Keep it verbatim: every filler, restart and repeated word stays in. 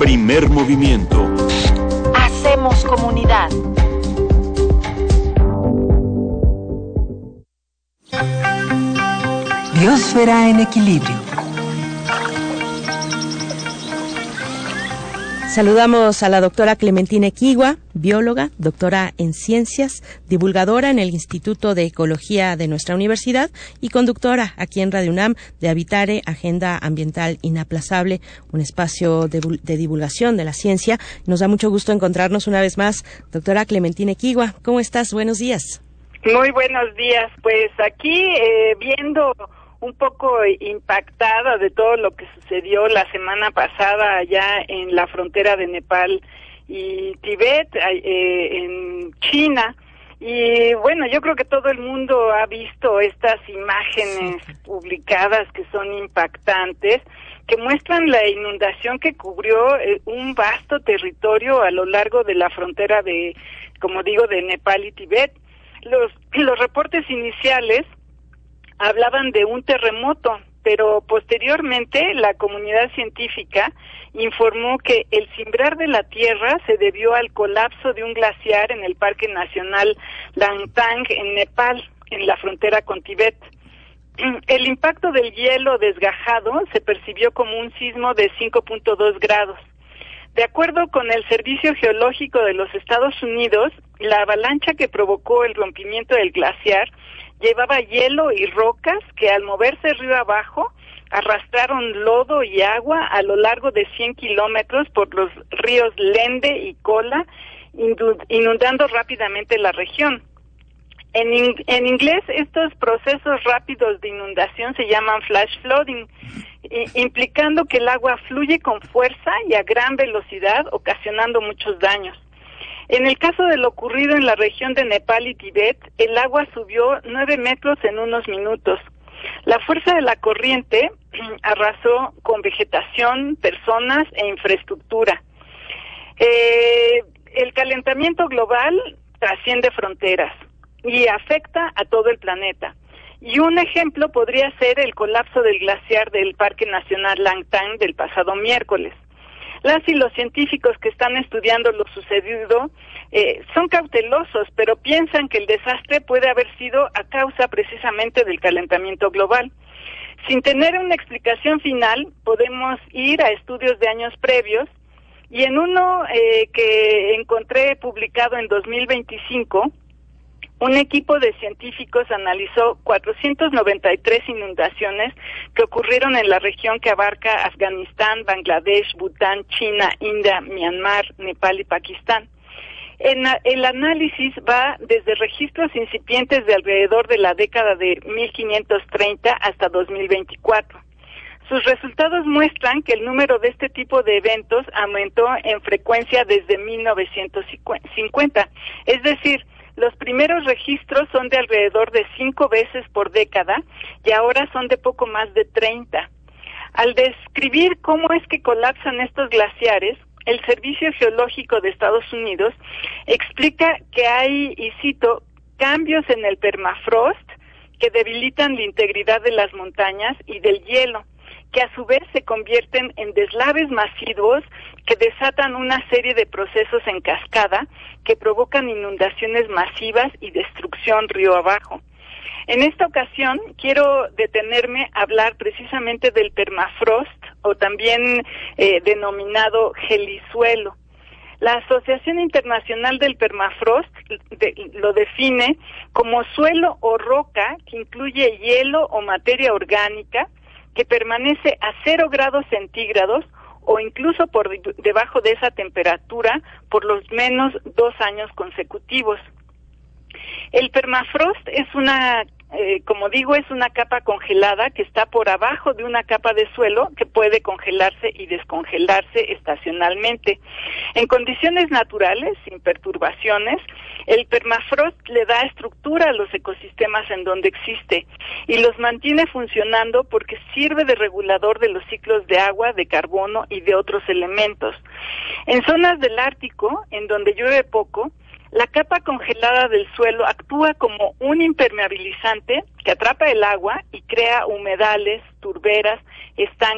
Primer movimiento. Hacemos comunidad. Biosfera en equilibrio. Saludamos a la doctora Clementina Equigua, bióloga, doctora en ciencias, divulgadora en el Instituto de Ecología de nuestra universidad y conductora aquí en Radio UNAM de Habitare, Agenda Ambiental Inaplazable, un espacio de, de divulgación de la ciencia. Nos da mucho gusto encontrarnos una vez más. Doctora Clementina Equigua, ¿cómo estás? Buenos días. Muy buenos días. Pues aquí eh, viendo un poco impactada de todo lo que sucedió la semana pasada allá en la frontera de Nepal y Tibet, eh, en China. Y bueno, yo creo que todo el mundo ha visto estas imágenes publicadas que son impactantes, que muestran la inundación que cubrió eh, un vasto territorio a lo largo de la frontera de, como digo, de Nepal y Tibet. Los, los reportes iniciales hablaban de un terremoto, pero posteriormente la comunidad científica informó que el cimbrar de la tierra se debió al colapso de un glaciar en el Parque Nacional Langtang en Nepal, en la frontera con Tibet. El impacto del hielo desgajado se percibió como un sismo de cinco punto dos grados. De acuerdo con el Servicio Geológico de los Estados Unidos, la avalancha que provocó el rompimiento del glaciar llevaba hielo y rocas que al moverse río abajo arrastraron lodo y agua a lo largo de cien kilómetros por los ríos Lende y Kola, inundando rápidamente la región. En, in- en inglés, estos procesos rápidos de inundación se llaman flash flooding, i- implicando que el agua fluye con fuerza y a gran velocidad, ocasionando muchos daños. En el caso de lo ocurrido en la región de Nepal y Tibet, el agua subió nueve metros en unos minutos. La fuerza de la corriente arrasó con vegetación, personas e infraestructura. Eh, el calentamiento global trasciende fronteras y afecta a todo el planeta. Y un ejemplo podría ser el colapso del glaciar del Parque Nacional Langtang del pasado miércoles. Las y los científicos que están estudiando lo sucedido eh, son cautelosos, pero piensan que el desastre puede haber sido a causa precisamente del calentamiento global. Sin tener una explicación final, podemos ir a estudios de años previos, y en uno eh, que encontré publicado en dos mil veinticinco, un equipo de científicos analizó cuatrocientas noventa y tres inundaciones que ocurrieron en la región que abarca Afganistán, Bangladesh, Bután, China, India, Myanmar, Nepal y Pakistán. En el análisis va desde registros incipientes de alrededor de la década de mil quinientos treinta hasta dos mil veinticuatro. Sus resultados muestran que el número de este tipo de eventos aumentó en frecuencia desde mil novecientos cincuenta, es decir, los primeros registros son de alrededor de cinco veces por década y ahora son de poco más de treinta. Al describir cómo es que colapsan estos glaciares, el Servicio Geológico de Estados Unidos explica que hay, y cito, cambios en el permafrost que debilitan la integridad de las montañas y del hielo, que a su vez se convierten en deslaves masivos que desatan una serie de procesos en cascada que provocan inundaciones masivas y destrucción río abajo. En esta ocasión quiero detenerme a hablar precisamente del permafrost, o también eh, denominado gelisuelo. La Asociación Internacional del Permafrost de, lo define como suelo o roca que incluye hielo o materia orgánica que permanece a cero grados centígrados o incluso por debajo de esa temperatura por los menos dos años consecutivos. El permafrost es una, eh, como digo, es una capa congelada que está por abajo de una capa de suelo que puede congelarse y descongelarse estacionalmente. En condiciones naturales, sin perturbaciones, el permafrost le da estructura a los ecosistemas en donde existe y los mantiene funcionando porque sirve de regulador de los ciclos de agua, de carbono y de otros elementos. En zonas del Ártico, en donde llueve poco, la capa congelada del suelo actúa como un impermeabilizante que atrapa el agua y crea humedales, turberas, estanques